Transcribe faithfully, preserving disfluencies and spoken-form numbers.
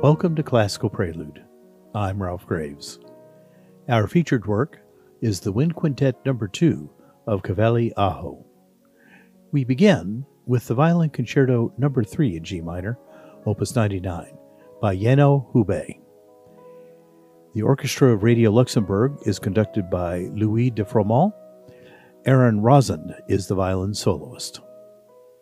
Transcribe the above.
Welcome to Classical Prelude. I'm Ralph Graves. Our featured work is the Wind Quintet number two of Cavalli Aho. We begin with the Violin Concerto number three in G minor, Opus ninety-nine, by Jenő Hubay. The Orchestra of Radio Luxembourg is conducted by Louis de Froment. Aaron Rosen is the violin soloist.